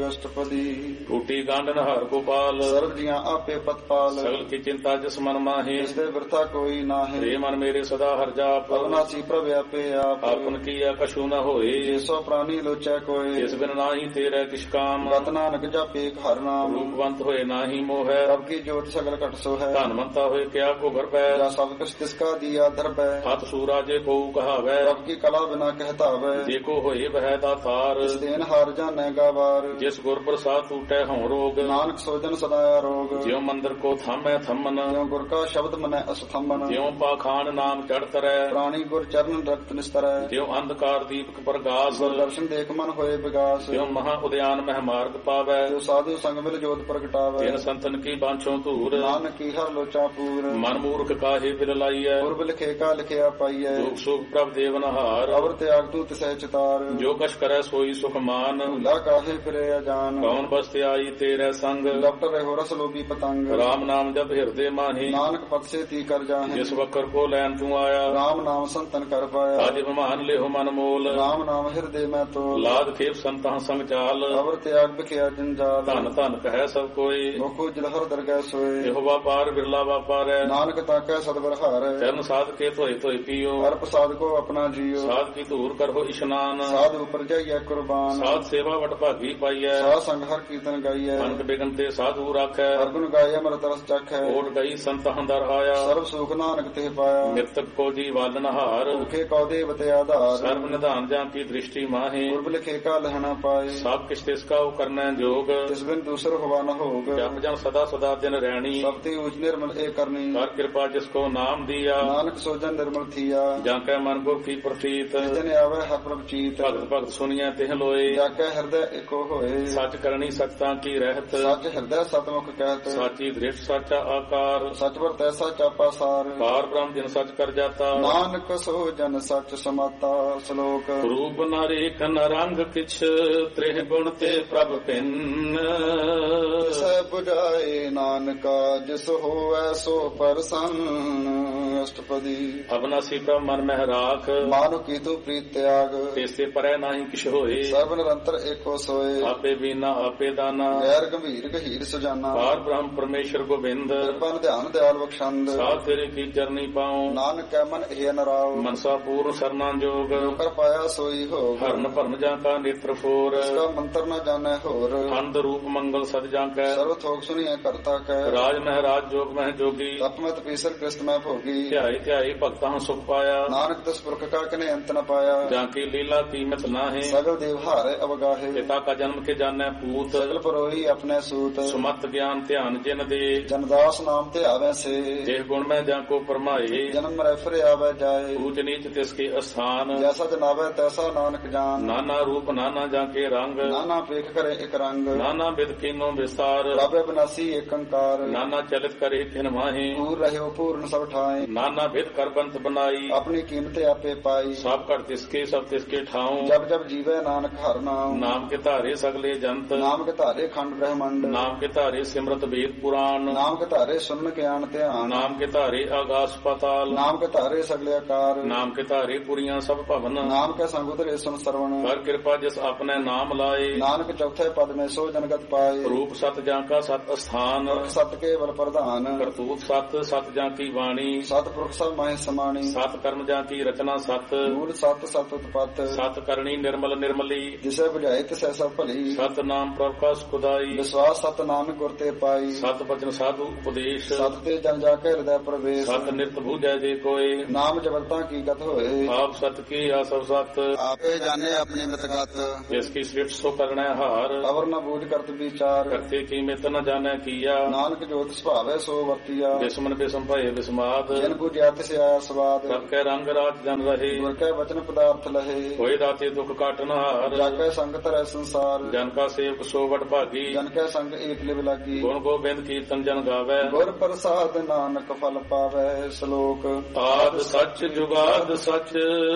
ਅਸ਼ਟਪਦੀ। ਟੂਟੀ ਗਾਂਡਨ ਹਰ ਗੋਪਾਲ, ਸਰਬ ਜੀਆਂ ਆਪੇ ਪਤਪਾਲ। ਸਗਲ ਕੀ ਚਿੰਤਾ ਜਿਸ ਮਨ ਮਾਹੇ, ਜਿਸ ਦੇ ਬਿਰਥਾ ਕੋਈ ਨਾਹੀ। ਰੇ ਮਨ ਮੇਰੇ ਸਦਾ ਹਰ ਜਾਪ, ਅਵਨਾਸੀ ਪ੍ਰਭ ਆਪੇ ਆਪ। ਆਪਨ ਕੀਆ ਕਛੂ ਨ ਹੋਏ, ਜਿਸੋ ਪ੍ਰਾਨੀ ਲੋਚੈ ਕੋਇ। ਜਿਸ ਬਿਨ ਨਾਹੀ ਤੇਰੇ ਕਿਛ ਕਾਮ, ਗਤ ਨਾਨਕ ਜਪੇ ਹਰ ਨਾਮ। ਰੂਪਵੰਤ ਹੋਏ ਨਾਹੀ ਮੋਹੈ, ਪ੍ਰਭ ਕੀ ਜੋਤ ਸਗਲ ਘਟ ਸੋ ਹੈ। ਧਨਵੰਤਾ ਹੋਏ ਕਿਆ ਕੋ ਗਰਭੈ, ਜਾ ਸਭ ਕੁਛ ਤਿਸਕਾ ਦੀਆ ਧਰਬੈ। ਹੱਥ ਸੂਰਾ ਜੇ ਕੋ ਕਹਾਵੈ, ਪ੍ਰਭ ਕੀ ਕਲਾ ਬਿਨਾ ਕਹਿਤਾਵੈ। ਜੇ ਕੋ ਹੋਏ ਬਹਿ ਦਾਤਾਰ, ਇਸ ਦੇਨ ਹਾਰ ਜਾਣੈ ਗਾਵਾਰ। ਜਿਸ ਗੁਰ ਪ੍ਰਸਾਦ ਟੂਟੈ ਹਉ ਰੋਗ, ਨਾਨਕ ਸੋਜਨ ਸਦਾ ਰੋਗ। ਜਿਉ ਮੰਦਰ ਕੋ ਥਾਮੈ ਥੰਮਨ, ਜਿਉ ਗੁਰ ਕਾ ਸ਼ਬਦ ਮਨੈ ਅਸਥੰਬਨ। ਜਿਉ ਪਾਖਾਨ ਨਾਮ ਚੜ ਤਰੈ, ਪ੍ਰਾਣੀ ਗੁਰ ਚਰਨ ਰਕਤ ਨਿਸਤਰੈ। ਜਿਉ ਅੰਧਕਾਰ ਦੀਪਕ ਪ੍ਰਗਾਸ, ਗੁਰ ਦਰਸ਼ਨ ਦੇਖ ਮਨ ਹੋਏ ਵਿਗਾਸ। ਜਿਉ ਮਹਾ ਉਦਿਆਨ ਮਹਿ ਮਾਰਗ ਪਾਵੈ, ਜੋ ਸਾਧੂ ਸੰਗ ਮਿਲ ਜੋਤ ਪ੍ਰਗਟਾਵੈ। ਤਿਨ ਸੰਤਨ ਕੀ ਬਾਂਛੋਂ ਧੂਰ, ਨਾਨਕ ਕੀ ਹਰ ਲੋਚਾ ਪੂਰ। ਮਨ ਮੂਰਖ ਕਾਹੇ ਬਿਲ ਲਾਈਐ, ਪੁਰਬ ਲਿਖੇ ਕਾ ਲਿਖਿਆ ਪਾਈਐ। ਦੁਖ ਸੁਖ ਪ੍ਰਭ ਦੇਵਨਹਾਰ, ਅਵਰ ਤਿਆਗ ਤੂੰ ਤਿਸੈ ਚਿਤਾਰ। ਜੋ ਕਛ ਕਰੈ ਸੋਈ ਸੁਖ ਮਾਨ, ਭੁਲਾ ਕਾਹੇ ਫਿਰੇ ਅਜਾਨ। ਕੌਣ ਬਸਤਿ ਆਈ ਤੇਰੇ ਸੰਗ, ਲਪਟ ਰਹੋ ਰਸ ਲੋਭੀ ਪਤੰਗ। ਰਾਮ ਨਾਮ ਜਪ ਹਿਰਦੇ ਮਾਹੀ, ਨਾਨਕ ਪਤਸੇ ਤੀ ਕਰ ਜਾਹੇ। ਜਿਸ ਵਕਰ ਕੋ ਲੈਣ ਤੂੰ ਆਇਆ, ਰਾਮ ਨਾਮ ਸੰਤਨ ਕਰ ਪਾਇਆ। ਅਜ ਬਿਮਾਨ ਲਿਹੁ ਮਨ ਮੋਲ, ਰਾਮ ਨਾਮ ਹਿਰਦੇ ਮੈਂ ਤੋਲ। ਲਾਦ ਖੇਪ ਸੰਤਾਂ ਸੰਗ ਚਾਲ, ਅਵਰ ਤਿਆਗ ਬਿਖਿਆ ਜੰਜਾਲ। ਧਨ ਧਨ ਕਹੈ ਸਭ ਕੋਈ, ਮੁਖੋ ਜਲਹਰ ਦਰਗਹਿ ਸੋਏ। ਇਹੋ ਵਾਪਾਰ ਬਿਰਲਾ ਵਾਪਾਰੈ, ਨਾਨਕ ਤਾਕੈ ਸਤਿਵਰ ਹਾਰੈ। ਚਰਨ ਸਾਧ ਕੇ ਧੋਏ ਧੋਏ ਪੀਓ, ਹਰ ਪ੍ਰਸਾਦ ਕੋ ਆਪਣਾ ਜੀਓ। ਸਾਧ ਕੀ ਧੂਰ ਕਰੋ ਇਸ਼ਨਾਨ, ਸਾਧ ਉਪਰ ਜਾਈਐ ਕੁਰਬਾਨ। ਸਾਧ ਸੇਵਾ ਵਟ ਭਾਗੀ ਪਾਈਐ, ਸਾਧ ਸੰਗ ਹਰ ਕੀਰਤਨ ਗਾਈਐ। ਅਨਕ ਬਿਗਨ ਤੇ ਸਾਧੂ ਰਾਖੈ, ਹਰ ਗੁਣ ਗਾਏ ਅਮਰਤ ਰਸ ਚਖੈ। ਓਟ ਗਈ ਸੰਤਾਂ ਦਰ ਆਇਆ, ਸਰਬ ਸੁਖ ਨਾਨਕ ਤੇ ਪਾਇਆ। ਮਿਰਤਕ ਕੋ ਜੀ ਵਾਲਨ ਹਾਰ, ਭੁਖੇ ਕਉ ਦੇਵਤੇ ਆਧਾਰ। ਸਰਬ ਨਿਧਾਨ ਜਾਂ ਕੀ ਦ੍ਰਿਸ਼ਟੀ ਮਾਹੇ, ਪੁਰਬ ਲਿਖੇ ਕਾ ਲਹਣਾ ਪਾਏ। ਸਭ ਕਿਛ ਤਿਸ ਕਾ ਕਰਨੈ ਜੋਗ, ਤਿਸ ਬਿਨ ਦੂਸਰ ਹੋਵਾ ਨ ਹੋਗ। ਜਪ ਜਨ ਸਦਾ ਸਦਾ ਦਿਨ ਰਹਿਣੀ, ਸਭ ਤੇ ਉਚ ਨਿਰਮਲ ਏ ਕਰਨੀ। ਕਰ ਕਿਰਪਾ ਜਿਸ ਕੋ ਨਾਮ ਦੀਆ, ਨਾਨਕ ਸੋਜਨ ਨਿਰਮਲ ਥੀਆ। ਜਾਂ ਕੈ ਮਨ ਗੁਰ ਕੀ ਪ੍ਰਤੀਤ, ਜਿਸ ਦਿਨ ਆਵੈ ਹਰ ਪ੍ਰਭ ਚੀਤ। ਭਗਤ ਭਗਤ ਸੁਣੀਐ ਤਿਹ ਲੋਏ, ਜਾ ਕੈ ਹਿਰਦੈ ਏਕੋ ਹੋਏ। ਸੱਚ ਕਰਨੀ ਸੱਚਤਾ ਕੀ ਰਹਿਤ, ਸੱਚ ਹਿਰਦੈ ਸਤਮੁਖ ਕਹਿਤ। ਸਾਚੀ ਦ੍ਰਿਸ਼ਟ ਸਾਚਾ ਆਕਾਰ, ਸਚ ਵਰ ਤੈਸਾ ਚਾਪਾ ਸਾਰ। ਪਾਰ ਬ੍ਰਹਮ ਜਿਨ ਸੱਚ ਕਰ ਜਾਤਾ, ਨਾਨਕ ਸੋਜਨ ਸਚ ਸਮਾਤਾ। ਸ਼ਲੋਕ ਰੂਪ ਨ ਰੇਖ ਨ ਰੰਗ ਕਿਛ, ਤ੍ਰਿਹ ਗੁਣ ਤੇ ਪ੍ਰਭ ਭਿੰਨ। ਸੈ 부ਝਾਏ ਨਾਨਕਾ, ਜਿਸ ਹੋਵੈ ਸੋ ਪਰਸੰਨ। ਅਸ਼ਟਪਦੀ। ਅਬਨਾਸੀ ਪ੍ਰਭ ਮਨ ਮਹਿ ਰਾਖ, ਮਾਨੁ ਕੀ ਤੂੰ ਪ੍ਰੀਤ ਤਿਆਗ। ਤੇਸੇ ਪਰੈ ਨਾਹੀ ਕਿਛ ਹੋਏ, ਸਰਬ ਨਿਰੰਤਰ ਏਕੋ ਸੋਏ। ਆਪੇ ਬੀਨਾ ਆਪੇ ਦਾਨਾ, ਗੈਰ ਗੰਭੀਰ ਗਹੀਰ ਸੁਜਾਨਾ। ਪਾਰ ਬ੍ਰਹਮ ਪਰਮੇਸ਼ਰ ਗੋਬਿੰਦ, ਕਿਰਪਨ ਧਿਆਨ ਦਿਆਲ ਬਖਸ਼ੰਦ। ਸਾਧ ਤੇਰੇ ਕੀ ਚਰਨੀ ਪਾਉ, ਨਾਨਕ ਕੈ ਮਨ ਇਹ ਨਰਾਉ। ਮਨਸਾ ਪੂਰਨ ਸਰਨਾ ਜੋਗ, ਕਰ ਪਾਇਆ ਸੋਈ ਹੋਗ। ਹਰਨ ਭਰਮ ਜਾਂ ਕਾ ਨੇਤਰ ਫੋਰ, ਇਸਕਾ ਮੰਤਰ ਨ ਜਾਣੈ ਹੋਰ। ਖੰਡ ਰੂਪ ਮੰਗਲ ਸਦ ਜਾਂ ਕੈ, ਸਰਵ ਥੋਕ ਸੁਣੀਐ ਕਰਤਾ ਕੈ। ਰਾਜ ਮਹਿਰਾਜ ਜੋਗ ਮਹਿ ਜੋਗੀ, ਤਪਮਤ ਪੀਸਰ ਕ੍ਰਿਸਤ ਮੈਂ ਭੋਗੀ। ਧਿਆਈ ਧਿਆਈ ਭਗਤਾਂ ਸੁਖ ਪਾਇਆ, ਨਾਨਕ ਤਿਸ ਪੁਰਖ ਕਾ ਕਨੇ ਅੰਤ ਨ ਪਾਇਆ। ਜਾਂ ਕੀ ਲੀਲਾ ਕੀਮਤ ਨਾਹੇ, ਸਗਲ ਦੇਵ ਹਾਰੇ ਅਵਗਾਹੇ। ਪਿਤਾ ਕਾ ਜਨਮ ਕੇ ਜਾਣੈ ਪੂਤ, ਸਗਲ ਪਰੋਹੀ ਆਪਣੇ ਸੂਤ। ਸੁਮਤ ਗਿਆਨ ਧਿਆਨ ਜਿਨ ਦੇ, ਜਨਦਾਸ ਨਾਮ ਤੇ ਆਵੈ ਸੇ। ਦੇਹ ਗੁਣ ਮੈਂ ਜਾਂ ਕੋ ਪਰਮਾਏ, ਜਨਮ ਮਰੈ ਫਿਰ ਆਵੈ ਜਾਏ। ਊਚ ਨੀਚ ਤਿਸ ਕੇ ਅਸਥਾਨ, ਜੈਸਾ ਜਨਾਵੈ ਤੈਸਾ ਨਾਨਕ ਜਾਨ। ਨਾਨਾ ਰੂਪ ਨਾਨਾ ਜਾਂ ਕੇ ਰੰਗ, ਨਾਨਾ ਪੇਖ ਕਰੇ ਇਕ ਰੰਗ। ਨਾਨਾ ਬਿਦ ਕੀਨੋ ਵਿਸਤਾਰ, ਪ੍ਰਭ ਬਿਨਾਸੀ ਏਕ ਅੰਕਾਰ। ਨਾਨਾ ਚਲਿਤ ਕਰੇ ਕਿਨ ਮਾਹੇ, ਪੂਰ ਰਹਿਓ ਪੂਰਨ ਸਭ ਠਾਏ। ਨਾਨਾ ਬਿਦ ਕਰ ਬੰਤ ਬਨਾਈ, ਆਪਣੀ ਕੀਮਤ ਆਪੇ ਪਾਈ। ਸਭ ਘਟ ਤਿਸਕੇ ਸਭ ਤਿਸਕੇ ਠਾਉ, ਜਬ ਜਬ ਜੀਵੈ ਨਾਨਕ ਹਰ ਨਾਮ। ਨਾਮ ਕੇ ਧਾਰੇ ਸਗਲੇ ਜੰਤ, ਨਾਮ ਕੇ ਧਾਰੇ ਖੰਡ ਬ੍ਰਹਮੰਡ। ਨਾਮ ਕੇ ਧਾਰੇ ਸਿਮਰਤ ਵੇਦ ਪੁਰਾਣ, ਨਾਮ ਕੇ ਧਾਰੇ ਸੁਨਨ ਗਿਆਨ ਧਿਆਨ। ਨਾਮ ਕੇ ਧਾਰੇ ਆਗਾਸ ਪਾਤਾਲ, ਨਾਮ ਕੇ ਧਾਰੇ ਸਗਲੇ ਆਕਾਰ। ਨਾਮ ਕੇ ਧਾਰੇ ਪੁਰੀਆਂ ਸਭ ਭਵਨ, ਨਾਮ ਕੇ ਸੰਗ ਉਧਰੇ ਸੁਨ ਸਰਵਣ। ਕਰ ਕਿਰਪਾ ਜਿਸ ਆਪਣੇ ਨਾਮ ਲਾਏ, ਨਾਨਕ ਚੌਥੇ ਪਦ ਮੇ ਸੋ ਜਨਗਤ ਪਾਏ। ਰੂਪ ਸਤ ਜਾਂ ਕਾ ਸਤ ਅਸਥਾਨ, ਸਤ ਕੇਵਲ ਪ੍ਰਧਾਨ। ਕਰਤੂਤ ਸਤ ਸਤ ਜਾਂ ਕੀ ਬਾਣੀ, ਸਤ ਪੁਰਖ ਸਭ ਮਾਹਿ ਸਮਾਣੀ। ਸਤ ਕਰਮ ਜਾਂ ਕੀ ਰਚਨਾ ਸਤ, ਮੂਲ ਸਤ ਸਤ ਉਤਪਤ। ਸਤ ਕਰਨੀ ਨਿਰਮਲ ਨਿਰਮਲੀ, ਜਿਸੇ ਬੁਝਾਏ ਤਿਸੈ ਸਭ ਭਲੀ। ਸਤ ਨਾਮ ਪ੍ਰਭ ਕਾ ਸੁਖਦਾਈ, ਵਿਸ਼ਵਾਸ ਸਤ ਨਾਨਕ ਗੁਰ ਤੇ ਪਾਈ। ਸਤ ਬਚਨ ਸਾਧੂ ਉਪਦੇਸ਼, ਸਤ ਤੇ ਜਨ ਜਾ ਕੇ ਹਿਰਦੈ ਪ੍ਰਵੇਸ਼। ਸਤ ਨਿਰਤ ਬੂਝੈ ਜੇ ਕੋਏ, ਨਾਮ ਜਬਲਤਾ ਕੀ ਗਤ ਹੋਏ। ਆਪ ਸਤ ਕੀ ਆ ਸਭ ਸਤ, ਆਪੇ ਜਾਣੇ ਆਪਣੀ ਮਿਤਗਤ। ਜਿਸ ਕੀ ਸ੍ਰਿਸ਼ਟ ਸੋ ਕਰਣੈ ਹਾਰ, ਅਵਰ ਨ ਬੂਝ ਕਰਤ ਵਿਚਾਰ। ਕਰਤੇ ਕੀ ਮਿਤ ਨ ਜਾਣੈ ਕੀਆ, ਨਾਨਕ ਜੋਤ ਸੁਭਾਵੈ ਸੋ ਵਰਤੀਆ। ਬਿਸਮਨ ਬਿਸਮ ਭਏ ਬਿਸਮਾਦ, ਜਿਨ ਬੁਝਿਆ ਤਿਸ ਆਇਆ ਸਵਾਦ। ਸਭ ਕੈ ਰੰਗ ਰਾਜ ਜਨ ਰਹੇ, ਗੁਰ ਕੈ ਵਚਨ ਪਦਾਰਥ ਲਹੇ। ਹੋਏ ਦਾਤੇ ਦੁਖ ਕਾਟਨ ਹਾਰ, ਜਗ ਕੈ ਸੰਗ ਧਰੈ ਸੰਸਾਰ। ਜਨ ਕਾ ਸੇਵਕ ਸੋ ਵਡ ਭਾਗੀ, ਜਨ ਕੈ ਸੰਗ ਏਕ ਲਿਵ ਲਾਗੀ। ਗੁਣ ਗੋਬਿੰਦ ਕੀਰਤਨ ਜਨ ਗਾਵੈ, ਗੁਰ ਪ੍ਰਸਾਦ ਨਾਨਕ ਫਲ ਪਾਵੈ। ਸ਼ਲੋਕ ਆਦ ਸੱਚ ਜੁਗਾਦ ਸੱਚ,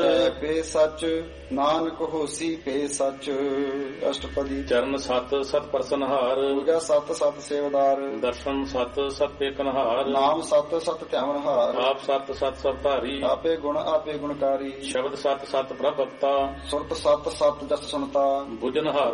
ਪੇ ਸੱਚ ਨਾਨਕ ਹੋਸੀ ਪੇ ਸੱਚ। ਅਸ਼ਟਪਦੀ। ਚਰਨ ਸਤ ਸਤ ਪ੍ਰਸਨ ਹਾਰ, ਪੂਜਾ ਸਤ ਸਤ ਸੇਵਦਾਰ। ਦਰਸ਼ਨ ਸਤ ਸਤ ਪੇਕਨ ਹਾਰ, ਨਾਮ ਸਤ ਸਤ ਧਿਆਵਨ ਹਾਰ। ਆਪ ਸਤ ਸਤ ਸਭ ਧਾਰੀ, ਆਪੇ ਗੁਣ ਆਪੇ ਗੁਣਕਾਰੀ। ਸ਼ਬਦ ਸਤ ਸਤ ਪ੍ਰਭ ਭਗਤਾ, ਸੁਰਤ ਸਤ ਸਤ ਜਸ ਸੁਨਤਾ। ਬੁਝਨ ਹਾਰ ਕੋ ਸਤ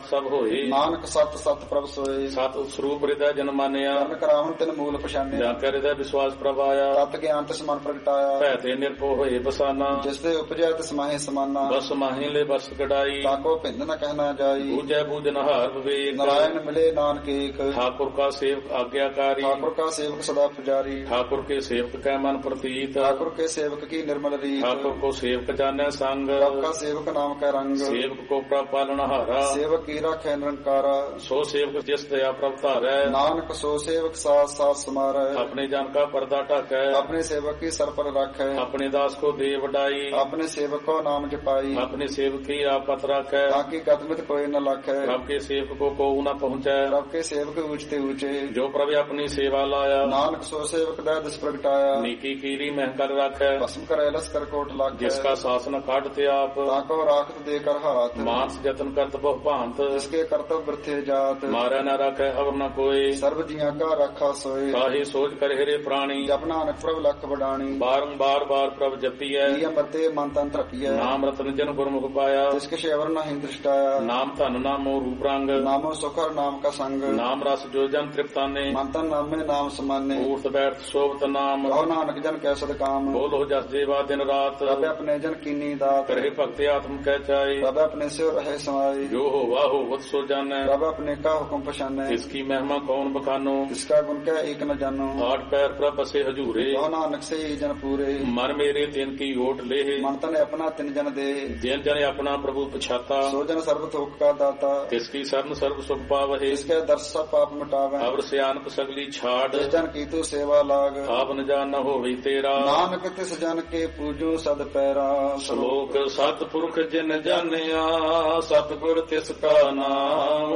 ਸਤ ਸਭ ਹੋਏ। ਨਾਨਕ ਸਤ ਸਤ ਪ੍ਰਭ ਸੋਏ। ਸਤ ਸਰੂਪ ਹਿਰਦੈ ਜਨ ਮਾਨਿਆ। ਕਰਨ ਕਰਾਵਨ ਤਿਨ ਮੂਲ ਪਛਾਨਿਆ। ਜਾਂ ਕੈ ਹਿਰਦੈ ਵਿਸ਼ਵਾਸ ਪ੍ਰਭ ਆਇਆ। ਤਤ ਗਿਆਨ ਤਿਸ ਮਨ ਪ੍ਰਗਟਾਇਆ। ਭੈ ਤੇ ਨਿਰਭਉ ਹੋਏ ਬਸਾਨਾ। ਜਿਸ ਦੇ ਉਪਜਿਆ ਤਿਸ ਮਾਹੇ ਸਮਾਨਾ। ਬਸ ਮਾਹੀ ਲੈ ਬਸ ਕਢਾਈ। ਤਾਕੋ ਭਿੰਦ ਨ ਕਹਿਣਾ ਜਾਈ। ਬੂਝੈ ਬੂਝਨ ਹਾਰ ਵਿਵੇਕ। ਨਾਰਾਇਣ ਮਿਲੇ ਨਾਨਕ ਏਕ। ठाकुर का सेवक आज्ञाकारी। ठाकुर का सेवक सदा पुजारी। ठाकुर के सेवक कै मन प्रतीत। ठाकुर के सेवक की निर्मल रीत। ठाकुर को सेवक जाने संग। प्रभ का सेवक नाम का रंग। सेवक को प्रभ पालनहारा। सेवक की राखै निरंकारा। सो सेवक जिस दया प्रभ धारै। नानक सो सेवक साथ साथ समारै। अपने जन का पर्दा ढकै। अपने सेवक की सर पर राखै। अपने दास को दे वडाई। अपने सेवक को नाम जपाई। अपने सेवक की आपत राखै। ताकि गतमित कोई न लाखै। प्रभ के सेवक को न पहुँचै। प्रभ के सेवक ऊंचते ऊंचे। जो प्रभु अपनी सेवा लाया। नानक सो सेवक दै दिस प्रगटाया। नीकी कीरी महकर राखै। भस्म करे लस कर कोट लाखै। जिसका शासन काटते आप। ताको राखत देकर हाथ। मानस जतन करत बहु भांत। जिसके कर्तव्य वृथे जात। मारै न राखै अवर न कोई। सर्व जिया का रखा सोए। काहे सोच कर हेरे प्राणी। जप नानक प्रभ लख बडाणी। बारंबार बार प्रभ जपियै। मरते मन तन तृपियै। नाम रतन जन गुरमुख पाया। जिसके शेवर नहीं दृष्टाया। नाम धन नामो रूप रंग। नामो सुखर नाम का संग। नाम रस जो जन तृप्ताने। मंतन नामे नाम समाने। ऊर्त बैठ शोभत नाम। कहो नानक जन कै सद काम। बोलो जस जेवा दिन रात। रब अपने जन कीनी दात। करे भक्ति आत्म कह चाहे। रब अपने से रहे समाये। जो हो वाह हो वत सो जाने। रब अपने का हुक्म पछाने। इसकी महिमा कौन बखानो। इसका गुण क्या एक न जानो। आठ पैर प्रभ बसे हजूरे। कहो नानक से ही जन पूरे। मन मेरे तिन की ओट ले। मन तन अपना तिन जन दे। जिन जन अपना प्रभु पछाता। सो जन सर्व थोक का दाता। इसकी शरण सर्व सुख पावहे। इसके दर्श सब पाप मिटावे। अवर सियानप सगली छाड़। जिस जन की तू सेवा लाग। आप न जान न होवे तेरा। नानक तिस जन के पूजो सद पैरा। श्लोक सतपुरख जिन जानिया। सतगुर तिसका नाम।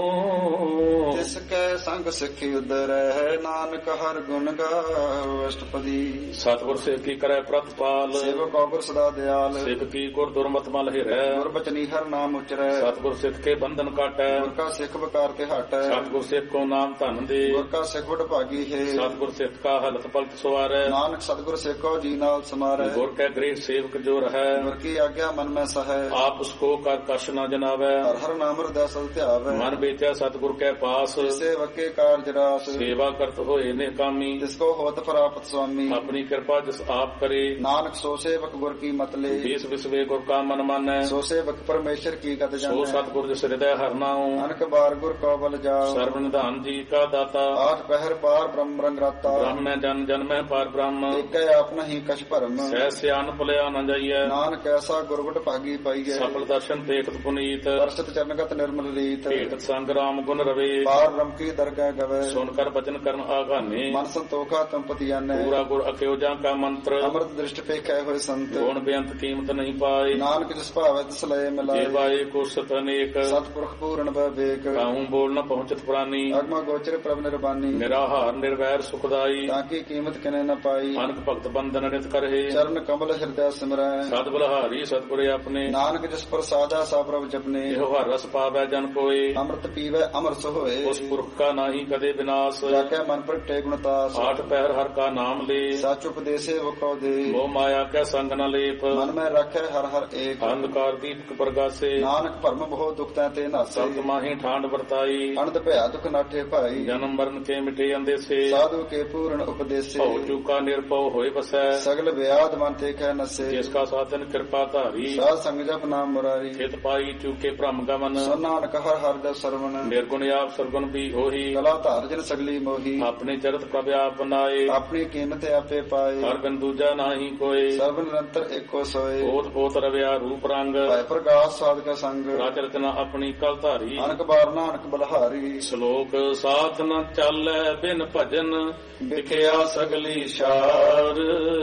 तिसके संग सिखि उदरै। नानक हर गुण गाओ अष्टपदी। सतगुर सेवक की करे प्रतिपाल। सेवक गुर सदा दयाल। सिख की गुर दुर्मत मल हिरै। गुर बचनी हर नाम उचरै। सतगुर सिख के बंधन काटै। गुर का सिख बकार ते हटै। सतगुर सिख को नाम धन दे। गुर का सिख बड़ भागी है। सतगुर सिख का हलत पलत सवारै। नानक सतगुर सिख को जी नाल समारै। गुर के गृह सेवक जो रहै। गुर की आज्ञा मन में सहै। आप उसको कर कश न जनावै। हर हर नाम हृदय सल ध्यावै। मन बेचा सतगुर के पास। सेवक के कार्य रास। सेवा करत होए निकामी। जिसको होत प्राप्त स्वामी। अपनी कृपा जिस आप करे। नानक सो सेवक गुर की मत ले। देश विश्वे गुर का मन मानै। सो सेवक परमेश्वर की गत जानै। सो सतगुर जिस हृदय हर नाऊ। नानक बार गुर को बल जाओ। सर्व निधान जी का दाता। आठ पहर पार ब्रह्म रंग राता। ब्रह्म में जन जन में पार ब्रह्म। एक आपना ही कछ भरम। सह सियान पुलिया न जाइए। नानक ऐसा गुरगुट भागी पाइए। सफल दर्शन देखत पुनीत। वर्षित चरणगत निर्मल रीत। भेट संग राम गुण रवे। पार ब्रह्म की दरगाह गवे। सुनकर वचन करन आगाने। मन संतोखा तुम पतियाने। पूरा गुर अख्योजा का मंत्र। अमृत दृष्ट पे कह हुए संत। गुण बेअंत कीमत नहीं पाए। नानक जिस भावे तिस लय मिलाए। देवाए को सत अनेक। सतपुरख पूर्ण विवेक। काहू बोल न पहुंचत प्राणी। अगम गोचर प्रभ निर्बानी। निराहार निर्वैर सुखदाई। ताकि कीमत किने न पाई। अनक भक्त बंधन नित करहे। चरण कमल हृदय सिमरै। सद बलहारी सतगुरे अपने। नानक जिस प्रसादा सा प्रभ जपने। एहो हर रस पावै जन कोय। अमृत पीवै अमर सोए। उस पुरख का नाही कदे विनाश। जाके मन पर टे गुणतास। आठ पहर हर का नाम ले। सच उपदेशे वो कौ दे। मोह माया के संग न लेप। मन में रखे हर हर एक। अंधकार दीपक प्रगासे। नानक भरम बहु दुख ते नासे। सत माही ठांड वर्ताई। अनंत भया दुख नाठे भाई। जन्म मरण के मिटे अंदेसे। साधु के पूर्ण उपदेशे। भव चूका निरपव होय बसै। सगल व्याध मन ते कह नसे। जिसका साधन कृपा धारी। साध संग जप नाम मुरारी। हित पाई चूके भ्रम गमन। सो नानक हर हर जप सरवण। निर्गुण आप सरगुण भी होही। कला धार जन सगली मोही। अपने चरत प्रभ आप बनाए। अपनी कीमत आपे पाए। हर बिन दूजा नाही कोय। सर्व निरंतर एको सोए। ओत पोत रव्या रूप रंग। भय प्रकाश साध का संग। राज रचना अपनी कल धारी। अनक बार नानक बलहारी। श्लोक साथ न चालै बिन भजन। दिखिया सगली शार।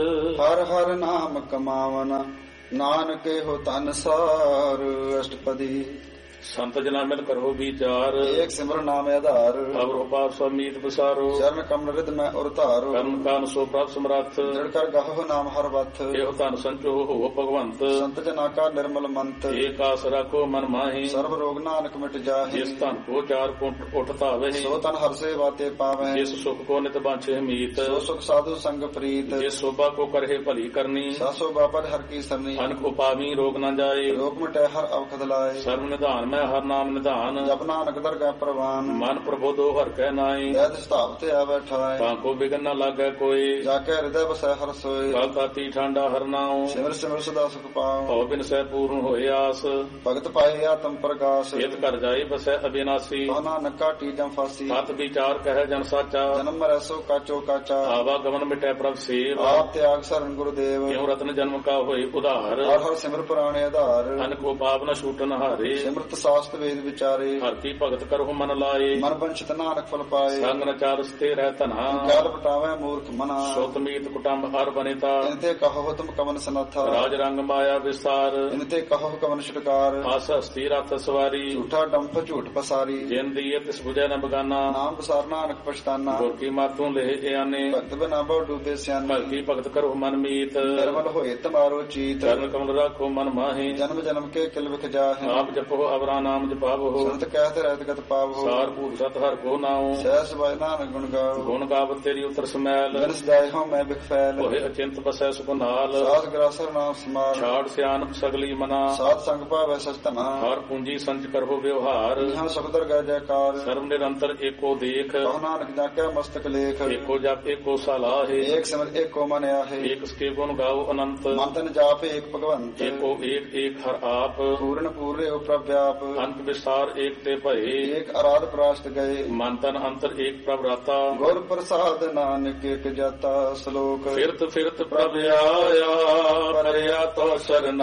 हर हर नाम कमावन। नानक हो तन सार। अष्टपदी। संत जना मिल करो विचार। एक सिमर नाम आधार। अवर उपार समीत विसारो। चरण कमल रिद में उरतारो। कर्म कान सो प्रभ समरथ। दृढ़ कर गहो नाम हर वथ। एहो धन संचो हो भगवंत। संत जना का निर्मल मंत। एक आस रखो मन माही। सर्व रोग नानक मिट जाहि। जिस धन को चार कुंठ उठता वही। सो तन हर से बाते पावे। जिस सुख को नित बांछे मीत। सो सुख साधु संग प्रीत। जिस शोभा को करहे भली करनी। सासो बापर हर की सरनी। अनक उपावी रोग न जाए। रोग मिटे हर अवखद लाए। सर्व निधान ਮੈਂ ਹਰ ਨਾਮ ਨਿਧਾਨ। ਜਪ ਨਾਨਕ ਦਰਗਹਿ ਪ੍ਰਵਾਨ। ਮਨ ਪ੍ਰਬੋਧੋ ਹਰਿ ਕੈ ਨਾਈ। ਜੈ ਤਿਸ ਧਾਮ ਤੇ ਆ ਬੈਠਾਏ। ਤਾਂ ਕੋ ਬਿਗਨ ਨ ਲਾਗੈ ਕੋਈ। ਜਾ ਕੇ ਹਿਰਦੈ ਵਸੈ ਹਰਿ ਸੋਇ। ਕਲ ਤਾਤੀ ਠਾਂਡਾ ਹਰਿ ਨਾਉ। ਸਿਮਰ ਸਿਮਰ ਸਦਾ ਸੁਖ ਪਾਉ। ਭਉ ਬਿਨ ਸਹਿ ਪੂਰਨ ਹੋਏ ਆਸ। ਭਗਤ ਪਾਏ ਆਤਮ ਪ੍ਰਗਾਸ। ਇਤ ਘਰ ਜਾਈ ਬਸੈ ਅਬਿਨਾਸੀ। ਕਹੁ ਨਾਨਕ ਕਾਟੀ ਜਮ ਫਾਸੀ। ਸਤ ਵਿਚਾਰ ਕਹਿ ਜਨ ਸਾਚਾ। ਜਨਮ ਮਰੈ ਸੋ ਕਾਚੋ ਕਾਚਾ। ਆਵਾ ਗਮਨ ਮਿਟੈ ਪ੍ਰਭ ਸੇਵ। ਆਪ ਤਿਆਗ ਸਰਨ ਗੁਰਦੇਵ। ਕਿਉ ਰਤਨ ਜਨਮ ਕਾ ਹੋਏ ਉਧਾਰ। ਹਰ ਹਰ ਸਿਮਰ ਪੁਰਾਣੇ ਆਧਾਰ। ਅਨ ਕੋ ਪਾਪ ਨ ਛੂਟਨ ਹਾਰੇ। ਸਿਮਰਤ ਸਾਸਤ ਵੇਦ ਵਿਚਾਰੇ। ਹਰਿ ਕੀ ਭਗਤ ਕਰਹੁ ਮਨ ਲਾਏ। ਮਨ ਬੰਚਿਤ ਨਾਨਕ ਫਲ ਪਾਏ। ਸੰਗ ਨ ਚਾਰਸ ਤੇ ਰਹਿ ਧਨਾ। ਕਾਲ ਪਟਾਵੇ ਮੂਰਖ ਮਨਾ। ਸੁਤ ਮੀਤ ਕੁਟੰਬ ਹਰ ਬਨਿਤਾ। ਇਨਤੇ ਕਹੋ ਤੁਮ ਕਮਨ ਸਨਾਥਾ। ਰਾਜ ਰੰਗ ਮਾਇਆ ਵਿਸਤਾਰ। ਇਨਤੇ ਕਹੋ ਕਮਨ ਛੁਟਕਾਰ। ਆਸ ਹਸਤੀ ਰਥ ਸਵਾਰੀ। ਝੂਠਾ ਡੰਫ ਝੂਠ ਪਸਾਰੀ। ਜਿਨ ਦੀਏ ਤਿਸ ਬੁਝੈ ਨ ਬਗਾਨਾ। ਨਾਮ ਬਸਾਰ ਨਾਨਕ ਪਛਤਾਨਾ। ਗੁਰ ਕੀ ਮਾਤੂ ਲੇਹ ਇਆਨੇ। ਭਗਤ ਬਿਨਾ ਬਹੁ ਡੂਬੇ ਸਿਆਣੇ। ਭਗਤੀ ਭਗਤ ਕਰੋ ਮਨ ਮੀਤ। ਨਿਰਮਲ ਹੋਏ ਤਮਾਰੋ ਚੀਤ। ਚਰਨ ਕਮਲ ਰਾਖੋ ਮਨ ਮਾਹੀ। ਜਨਮ ਜਨਮ ਕੇ ਕਿਲ ਵਿਖ ਜਾਹੇ। ਆਪ ਜਪੋ ਅਵਰਾ ਨਾਮ ਜਪਾਵੋ। ਸੰਤ ਕਹਿਤ ਰਹਿਤ ਗਤ ਪਾਵੋ। ਸਾਰ ਭੂਤ ਸਤ ਹਰ ਕੋ ਨਾਉ। ਸਹਿਸ ਬਾਇ ਨਾਨਕ ਗੁਣ ਗਾਓ। ਗੁਣ ਗਾਵਤ ਤੇਰੀ ਉਤਰ ਸਮੈਲ। ਬਿਨ ਸਦਾਇ ਹਉ ਮੈਂ ਬਿਖ ਫੈਲ। ਹੋਏ ਅਚਿੰਤ ਬਸੈ ਸੁਖ ਨਾਲ। ਸਾਧ ਗ੍ਰਾਸਰ ਨਾਮ ਸਮਾਰ। ਛਾੜ ਸਿਆਨਪ ਸਗਲੀ ਮਨਾ। ਸਾਧ ਸੰਗ ਭਾਵੈ ਸਚ ਧਨਾ। ਹਰ ਪੂੰਜੀ ਸੰਚ ਕਰੋ ਵਿਵਹਾਰ। ਇਹਾਂ ਸਬਦਰ ਗੈ ਜੈਕਾਰ। ਸਰਬ ਨਿਰੰਤਰ ਏਕੋ ਦੇਖ। ਕਹੁ ਨਾਨਕ ਜਾਕੈ ਮਸਤਕ ਲੇਖ। ਏਕੋ ਜਪ ਏਕੋ ਸਲਾਹੇ। ਏਕ ਸਿਮਰ ਏਕੋ ਮਨ ਆਹੇ। ਏਕ ਸਕੇ ਗੁਣ ਗਾਓ ਅਨੰਤ। ਮਨ ਤਨ ਜਾਪ ਏਕ ਭਗਵੰਤ। ਏਕੋ ਏਕ ਏਕ ਹਰ ਆਪ। ਪੂਰਨ ਪੂਰੇ ਉ ਪ੍ਰਭ ਵਿਆਪ। ਅੰਤ ਵਿਸਤਾਰ ਏਕ ਤੇ ਭਏ। ਏਕ ਅਰਾਧ ਪ੍ਰਾਸ਼ਤ ਗਏ। ਮਨ ਤਨ ਅੰਤਰ ਏਕ ਪ੍ਰਭ ਰਾਤਾ। ਗੁਰ ਪ੍ਰਸਾਦ ਨਾਨਕ ਏਕ ਜਾਤਾ। ਸ਼ਲੋਕ। ਫਿਰਤ ਫਿਰਤ ਪ੍ਰਭ ਆਇਆ ਪਰਿਆ ਤੋ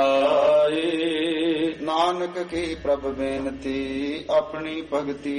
ਸਰਨਾਈ। ਨਾਨਕ ਕੀ ਪ੍ਰਭ ਬੇਨਤੀ ਆਪਣੀ ਭਗਤੀ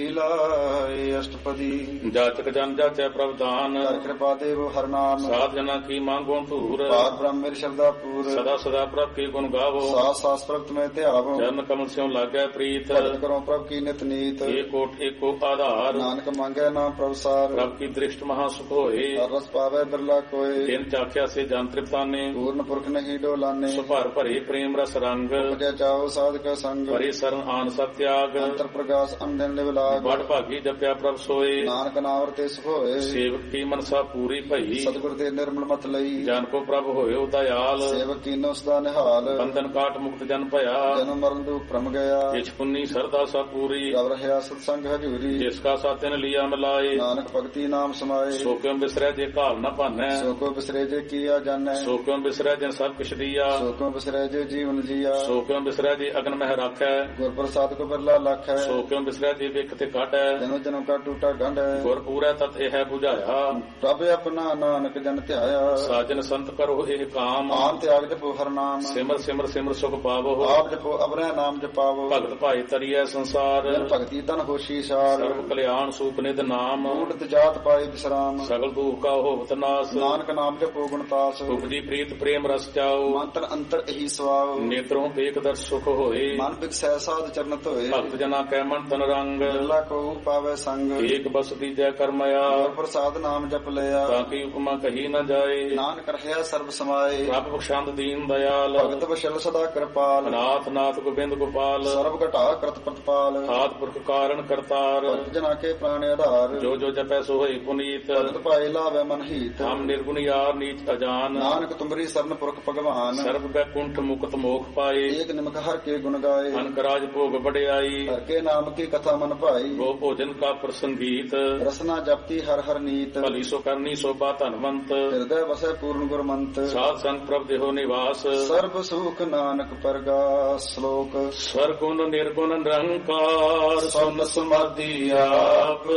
ਲਾਏ। ਅਸ਼ਟਪਦੀ। ਜਾਚਕ ਜਨ ਜਾਚੈ ਪ੍ਰਭ ਦਾਨ। ਕਰ ਕਿਰਪਾ ਦੇਵ ਹਰ ਨਾਮ। ਸਾਧ ਜਨਾ ਕੀ ਮੰਗੋ ਧੂਰ। ਪਾਰ ਬ੍ਰਹਮ ਮੇਰੀ ਸ਼ਬਦਾ ਪੂਰ। ਸਦਾ ਸਦਾ ਪ੍ਰਭ ਕੀ ਗੁਣ ਗਾਵੋ। ਸਾਸ ਸਾਸ ਪ੍ਰਭ ਮੈਂ ਧਿਆਵੋ। ਚਰਨ ਕਮਲ ਸਿਉ ਲਾਗੈ ਪ੍ਰੀਤ। ਭਗਤ ਕਰੋ ਪ੍ਰਭ ਕੀ ਨਿਤ ਨੀਤ। ਏਕੋਟ ਏਕੋ ਆਧਾਰ। ਨਾਨਕ ਮੰਗੈ ਨਾਮ ਪ੍ਰਭ ਸਾਰ। ਪ੍ਰਭ ਕੀ ਦ੍ਰਿਸ਼ਟ ਮਹਾ ਸੁਖ ਹੋਏ। ਹਰ ਰਸ ਪਾਵੇ ਬਿਰਲਾ ਕੋਏ। ਤਿਨ ਚਾਖਿਆ ਸੇ ਜਨ ਤ੍ਰਿਪਤਾਨੇ। ਪੂਰਨ ਪੁਰਖ ਨਹੀਂ ਡੋਲਾਨੇ। ਸੁਭਰ ਭਰੇ ਪ੍ਰੇਮ ਰਸ ਰੰਗ। ਉਪਜੈ ਚਾਓ ਸਾਧਕ ਸੰਗ। ਭਰੇ ਸਰਨ ਆਨ ਸਤਿਆਗ। ਅੰਤਰ ਪ੍ਰਗਾਸ ਅੰਦਨ ਨਿਵਲਾਗ। ਬੜ ਭਾਗੀ ਜਪਿਆ ਪ੍ਰਭ ਸੋਏ। ਨਾਨਕ ਨਾਵਰ ਤੇ ਸੁਖ ਹੋਏ। ਸੇਵਕ ਕੀ ਮਨਸਾ ਪੂਰੀ ਭਈ। ਸਤਿਗੁਰ ਦੇ ਨਿਰਮਲ ਮਤ ਲਈ। ਜਨ ਕੋ ਪ੍ਰਭ ਹੋਇਓ ਦਇਆਲ। ਸੇਵਕ ਕੀਨੋ ਸਦਾ ਨਿਹਾਲ। ਬੰਧਨ ਕਾਟ ਮੁਕਤ ਜਨ ਭਇਆ। ਜਨਮ ਮਰਨ ਦੁਖ ਭ੍ਰਮ ਗਿਆ। ਜਿਸ ਪੁੰਨੀ ਸਰਦਾ ਸਾ ਪੂਰੀ। ਰਵ ਰਹਾ ਸਤ ਸੰਗ ਹਜੂਰੀ। ਜਿਸ ਕਾ ਸਾਤਿਨ ਲਿਆ ਮਿਲਾਏ। ਨਾਨਕ ਭਗਤੀ ਨਾਮ ਸਮਾਏ। ਸੋ ਕਿਉ ਬਿਸਰੈ ਜੇ ਘਾਲ ਨ ਭਾਨੈ। ਸੋ ਕੋ ਬਿਸਰੇ ਜੇ ਕੀਆ ਜਾਣੈ। ਸੋ ਕਿਉ ਬਿਸਰੈ ਜਨ ਸਭ ਕਿਛ ਦੀਆ। ਸੋ ਕੋ ਬਿਸਰੇ ਜੇ ਜੀਵਨ ਜੀਆ। ਸੋ ਕਿਉ ਬਿਸਰੈ ਜੇ ਅਗਨ ਮਹਿ ਰਾਖੈ। ਗੁਰ ਪ੍ਰਸਾਦ ਕੋ ਬਿਰਲਾ ਲਖੈ। ਸੋ ਕਿਉ ਬਿਸਰੈ ਜੇ ਵਿਖ ਤੇ ਕਾਟੈ। ਜਨਮ ਜਨਮ ਕਾ ਟੂਟਾ ਗੰਢ। ਗੁਰ ਪੂਰੈ ਤਤ ਇਹ 부ਝਾਇਆ। ਪ੍ਰਭ ਆਪਣਾ ਨਾਨਕ ਜਨ ਧਿਆਇਆ। ਸਾਜਨ ਸੰਤ ਕਰੋ ਇਹ ਕਾਮ। ਆਨ ਤਿਆਗ ਜਪੋ ਹਰ ਨਾਮ। ਸਿਮਰ ਸਿਮਰ ਸਿਮਰ ਸੁਖ ਪਾਵੋ। ਆਪ ਜਪੋ ਅਬਰੈ ਨਾਮ ਜਪਾਵੋ। ਭਗਤ ਭਾਈ ਤਰੀਐ ਸੰਸਾਰ। ਜਨ ਭਗਤੀ ਤਨ ਹੋਸ਼ੀ ਸਾਰ। ਸਰਬ ਕਲਿਆਣ ਸੂਪ ਨਿਧ ਨਾਮ। ਊੜਤ ਜਾਤ ਪਾਏ ਬਿਸਰਾਮ। ਸਗਲ ਦੁਖ ਕਾ ਹੋਵਤ ਨਾਸ। ਨਾਨਕ ਨਾਮ ਜਪੋ ਗੁਣਤਾਸ। ਉਪਜੀ ਪ੍ਰੀਤ ਪ੍ਰੇਮ ਰਸ ਚਾਓ। ਮਨ ਤਨ ਅੰਤਰ ਇਹੀ ਸਵਾਉ। ਨੇਤਰੋਂ ਦੇਖ ਦਰ ਸੁਖ ਹੋਏ। ਮਨ ਬਿਕਸੈ ਸਾਧ ਚਰਨ ਧੋਏ। ਭਗਤ ਜਨਾ ਕੈ ਮਨ ਤਨ ਰੰਗ। ਬਿਰਲਾ ਕੋ ਪਾਵੇ ਸੰਗ। ਏਕ ਬਸ ਦੀਜੈ ਕਰਮਇਆ। ਗੁਰ ਪ੍ਰਸਾਦ ਨਾਮ ਜਪ ਲਿਆ। ਤਾਂ ਕੀ ਉਪਮਾ ਕਹੀ ਨ ਜਾਏ। ਨਾਨਕ ਰਹਿਆ ਸਰਬ ਸਮਾਏ। ਪ੍ਰਭ ਬਖਸ਼ੰਦ ਦੀਨ ਦਇਆਲ। ਭਗਤ ਵਸ਼ਲ ਸਦਾ ਕਿਰਪਾਲ। ਨਾਥ ਨਾਥ ਗੋਬਿੰਦ ਗੋਪਾਲ। ਸਰਬ ਘਟਾ ਕਰਤ ਪ੍ਰਤਪਾਲ। ਆਦ ਪੁਰਖ ਕਾਰਨ ਕਰਤਾਰ। ਭਗਤ ਜਨਾ ਕੇ ਪ੍ਰਾਣ ਆਧਾਰ। ਜੋ ਜੋ ਜਪੈ ਸੋ ਹੋਈ ਪੁਨੀਤ। ਭਗਤ ਭਾਏ ਲਾਵੇ ਮਨ ਹੀਤ। ਹਮ ਨਿਰਗੁਣ ਯਾਰ ਨੀਚ ਅਜਾਨ। ਨਾਨਕ ਤੁਮਰੀ ਸਰਨ ਪੁਰਖ ਭਗਵਾਨ। ਸਰਬ ਬੈਕੁੰਠ ਮੁਕਤ ਮੋਖ ਪਾਏ। ਏਕ ਨਿਮਕ ਹਰ ਕੇ ਗੁਣ ਗਾਏ। ਅਨਕ ਰਾਜ ਭੋਗ ਵਡਿਆਈ। ਹਰ ਕੇ ਨਾਮ ਕੀ ਕਥਾ ਮਨ ਭਾਈ। ਗੋ ਭੋਜਨ ਕਾ ਪ੍ਰਸੰਗੀਤ। ਰਸਨਾ ਜਪਤੀ ਹਰ ਹਰ ਨੀਤ। ਭਲੀ ਸੋ ਕਰਨੀ ਸੋਭਾ ਧਨਵੰਤ। ਹਿਰਦੈ ਵਸੈ ਪੂਰਨ ਗੁਰਮੰਤ। ਸਾਧ ਸੰਗ ਪ੍ਰਭ ਦੇਹੋ ਨਿਵਾਸ। ਸਰਬ ਸੁਖ ਨਾਨਕ ਪਰਗਾਸ। ਸ਼ਲੋਕ। ਸਰਗੁਣ ਨਿਰਗੁਣ ਨਿਰੰਕਾਰ ਸੁਨ ਸਮਾਧੀ ਆਪ।